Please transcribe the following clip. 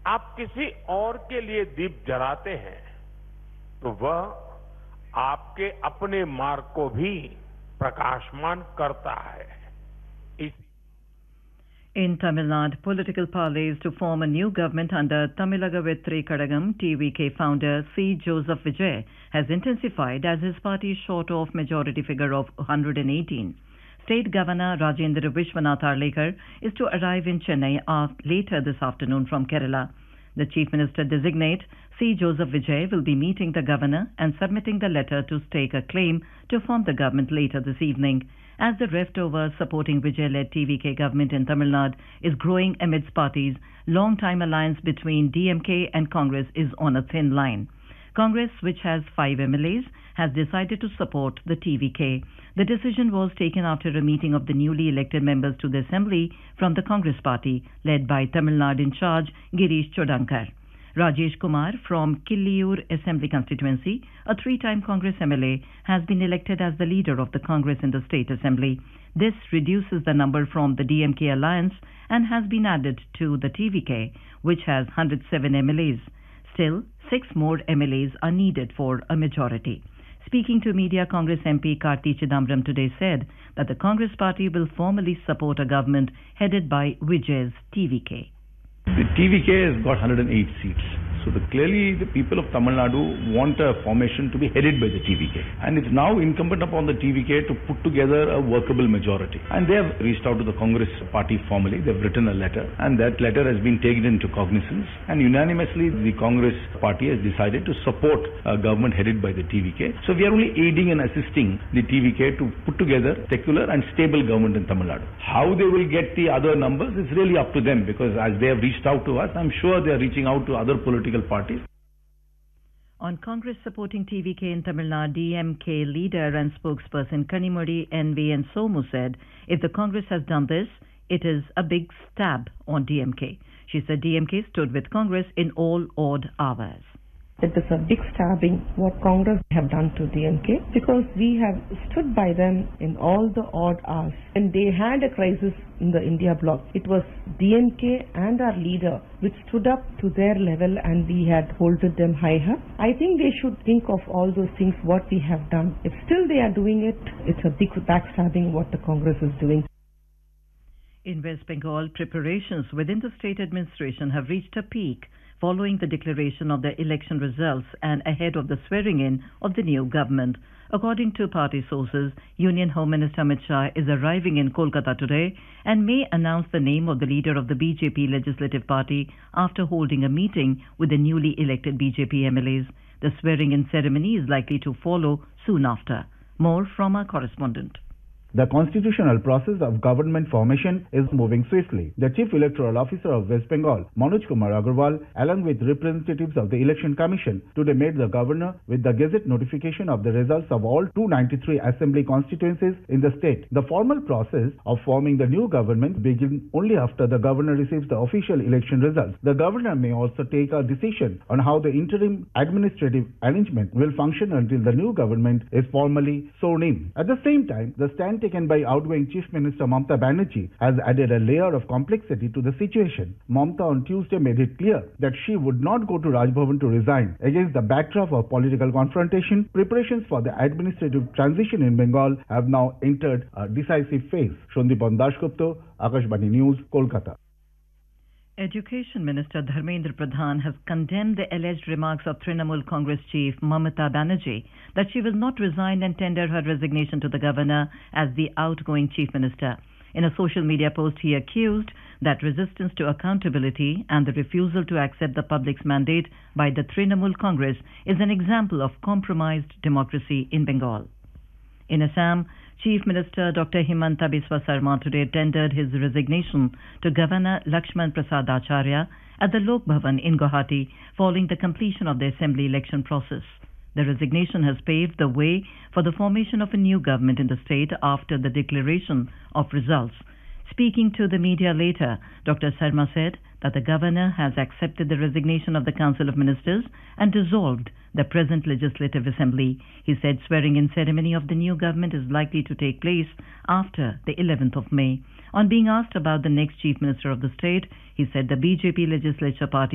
आप किसी और के लिए दीप जलाते हैं तो वह आपके अपने मार्ग को भी प्रकाशमान करता है. In Tamil Nadu, political parleys to form a new government under Tamilaga Vetri Kadagam, TVK founder C. Joseph Vijay has intensified as his party is short of majority figure of 118. State Governor Rajendra Vishwanath Arlekar is to arrive in Chennai later this afternoon from Kerala. The Chief Minister designate C. Joseph Vijay will be meeting the Governor and submitting the letter to stake a claim to form the government later this evening. As the rift over supporting Vijay-led TVK government in Tamil Nadu is growing amidst parties, long-time alliance between DMK and Congress is on a thin line. Congress, which has 5 MLAs, has decided to support the TVK. The decision was taken after a meeting of the newly elected members to the Assembly from the Congress party, led by Tamil Nadu in charge Girish Chodankar. Rajesh Kumar from Killiyur Assembly constituency, a 3-time Congress MLA, has been elected as the leader of the Congress in the State Assembly. This reduces the number from the DMK alliance and has been added to the TVK, which has 107 MLAs. Still, 6 more MLAs are needed for a majority. Speaking to media, Congress MP Karti Chidambaram today said that the Congress party will formally support a government headed by Vijay's TVK. The TVK has got 108 seats. So clearly the people of Tamil Nadu want a formation to be headed by the TVK. And it's now incumbent upon the TVK to put together a workable majority. And they have reached out to the Congress party formally. They've written a letter. And that letter has been taken into cognizance. And unanimously the Congress party has decided to support a government headed by the TVK. So we are only aiding and assisting the TVK to put together secular and stable government in Tamil Nadu. How they will get the other numbers is really up to them, because as they have reached out to us, I'm sure they are reaching out to other political parties. On Congress supporting TVK in Tamil Nadu, DMK leader and spokesperson Kanimudi NV and Somu said, if the Congress has done this, it is a big stab on DMK. She said DMK stood with Congress in all odd hours. It is a big stabbing what Congress have done to DMK, because we have stood by them in all the odd hours. When they had a crisis in the India bloc, it was DMK and our leader which stood up to their level, and we had holded them high up. I think they should think of all those things what we have done. If still they are doing it, it's a big backstabbing what the Congress is doing. In West Bengal, preparations within the state administration have reached a peak following the declaration of the election results and ahead of the swearing-in of the new government. According to party sources, Union Home Minister Amit Shah is arriving in Kolkata today and may announce the name of the leader of the BJP Legislative Party after holding a meeting with the newly elected BJP MLAs. The swearing-in ceremony is likely to follow soon after. More from our correspondent. The constitutional process of government formation is moving swiftly. The Chief Electoral Officer of West Bengal, Manoj Kumar Agarwal, along with representatives of the Election Commission, today made the Governor with the Gazette notification of the results of all 293 assembly constituencies in the state. The formal process of forming the new government begins only after the Governor receives the official election results. The Governor may also take a decision on how the interim administrative arrangement will function until the new government is formally sworn in. At the same time, the stand taken by outgoing Chief Minister Mamata Banerjee has added a layer of complexity to the situation. Mamata on Tuesday made it clear that she would not go to Raj Bhavan to resign. Against the backdrop of political confrontation, preparations for the administrative transition in Bengal have now entered a decisive phase. Shondipan Dasgupta, Akashvani News, Kolkata. Education Minister Dharmendra Pradhan has condemned the alleged remarks of Trinamool Congress chief Mamata Banerjee that she will not resign and tender her resignation to the governor as the outgoing chief minister. In a social media post, he accused that resistance to accountability and the refusal to accept the public's mandate by the Trinamool Congress is an example of compromised democracy in Bengal. In Assam, Chief Minister Dr. Himanta Biswa Sarma today tendered his resignation to Governor Lakshman Prasad Acharya at the Lok Bhavan in Guwahati following the completion of the assembly election process. The resignation has paved the way for the formation of a new government in the state after the declaration of results. Speaking to the media later, Dr. Sarma said that the governor has accepted the resignation of the Council of Ministers and dissolved the present Legislative Assembly. He said swearing-in ceremony of the new government is likely to take place after the 11th of May. On being asked about the next Chief Minister of the state, he said the BJP Legislature Party